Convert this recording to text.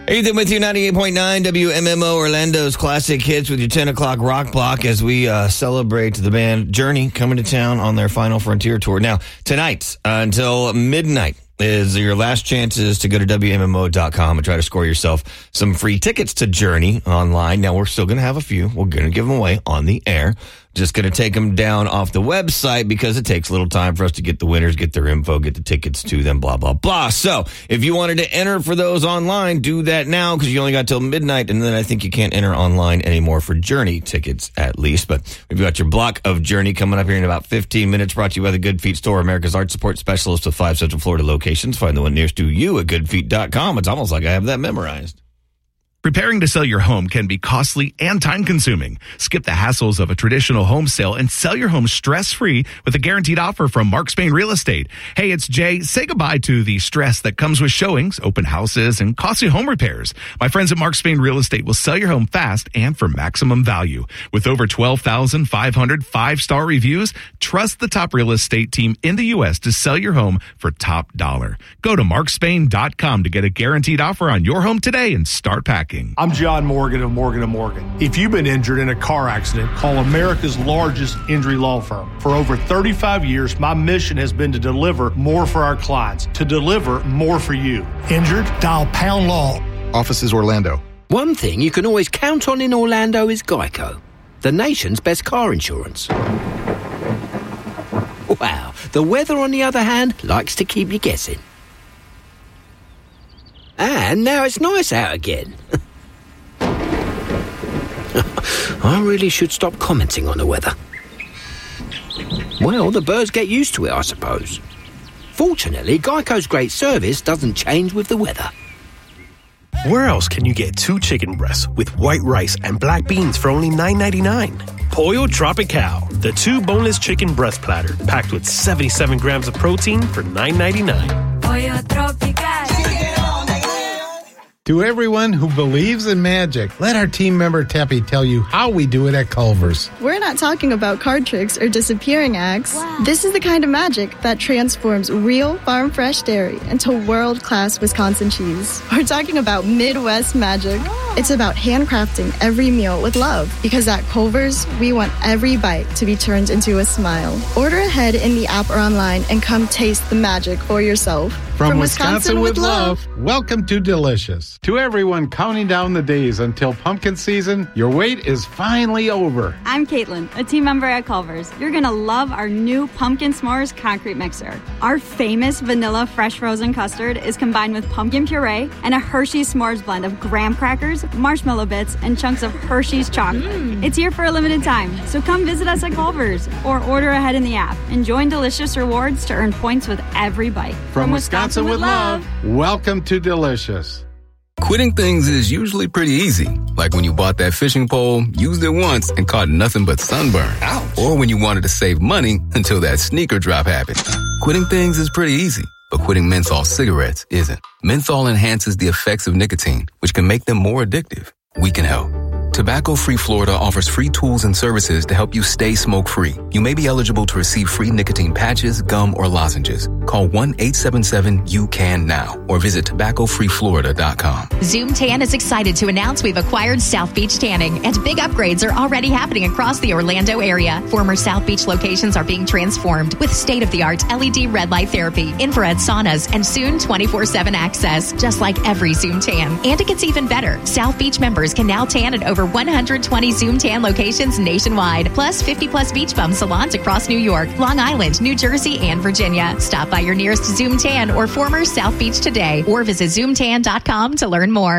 Ethan with you, 98.9 WMMO Orlando's classic hits with your 10 o'clock rock block as we celebrate the band Journey coming to town on their Final Frontier tour. Now, tonight until midnight is your last chances to go to WMMO.com and try to score yourself some free tickets to Journey online. Now, we're still going to have a few. We're going to give them away on the air. Just going to take them down off the website because it takes a little time for us to get the winners, get their info, get the tickets to them, blah, blah, blah. So if you wanted to enter for those online, do that now because you only got till midnight. And then I think you can't enter online anymore for Journey tickets at least. But we've got your block of Journey coming up here in about 15 minutes, brought to you by the Good Feet Store, America's art support specialist with 5 Central Florida locations. Find the one nearest to you at goodfeet.com. It's almost like I have that memorized. Preparing to sell your home can be costly and time-consuming. Skip the hassles of a traditional home sale and sell your home stress-free with a guaranteed offer from Mark Spain Real Estate. Hey, it's Jay. Say goodbye to the stress that comes with showings, open houses, and costly home repairs. My friends at Mark Spain Real Estate will sell your home fast and for maximum value. With over 12,500 five-star reviews, trust the top real estate team in the U.S. to sell your home for top dollar. Go to markspain.com to get a guaranteed offer on your home today and start packing. I'm John Morgan of Morgan & Morgan. If you've been injured in a car accident, call America's largest injury law firm. For over 35 years, my mission has been to deliver more for our clients, to deliver more for you. Injured? Dial Pound Law. Offices Orlando. One thing you can always count on in Orlando is Geico, the nation's best car insurance. Wow, the weather, on the other hand, likes to keep you guessing. And now it's nice out again. I really should stop commenting on the weather. Well, the birds get used to it, I suppose. Fortunately, Geico's great service doesn't change with the weather. Where else can you get 2 chicken breasts with white rice and black beans for only $9.99? Pollo Tropical, the 2 boneless chicken breast platter, packed with 77 grams of protein for $9.99. Pollo Tropical. To everyone who believes in magic, let our team member Teppy tell you how we do it at Culver's. We're not talking about card tricks or disappearing acts. Wow. This is the kind of magic that transforms real farm-fresh dairy into world-class Wisconsin cheese. We're talking about Midwest magic. Oh. It's about handcrafting every meal with love, because at Culver's, we want every bite to be turned into a smile. Order ahead in the app or online and come taste the magic for yourself. From Wisconsin with love, welcome to Delicious. To everyone counting down the days until pumpkin season, your wait is finally over. I'm Caitlin, a team member at Culver's. You're going to love our new Pumpkin S'mores concrete mixer. Our famous vanilla fresh frozen custard is combined with pumpkin puree and a Hershey's S'mores blend of graham crackers, marshmallow bits, and chunks of Hershey's chocolate. It's here for a limited time, so come visit us at Culver's or order ahead in the app and join Delicious Rewards to earn points with every bite. From Wisconsin with love, welcome to Delicious. Quitting things is usually pretty easy. Like when you bought that fishing pole, used it once, and caught nothing but sunburn. Ouch. Or when you wanted to save money until that sneaker drop happened. Quitting things is pretty easy, but quitting menthol cigarettes isn't. Menthol enhances the effects of nicotine, which can make them more addictive. We can help. Tobacco Free Florida offers free tools and services to help you stay smoke-free. You may be eligible to receive free nicotine patches, gum, or lozenges. Call 1-877-YOU-CAN-NOW or visit tobaccofreeflorida.com. Zoom Tan is excited to announce we've acquired South Beach Tanning, and big upgrades are already happening across the Orlando area. Former South Beach locations are being transformed with state-of-the-art LED red light therapy, infrared saunas, and soon 24/7 access, just like every Zoom Tan. And it gets even better. South Beach members can now tan at over 120 Zoom Tan locations nationwide, plus 50-plus beach bum salons across New York, Long Island, New Jersey, and Virginia. Stop by your nearest Zoom Tan or former South Beach today, or visit zoomtan.com to learn more.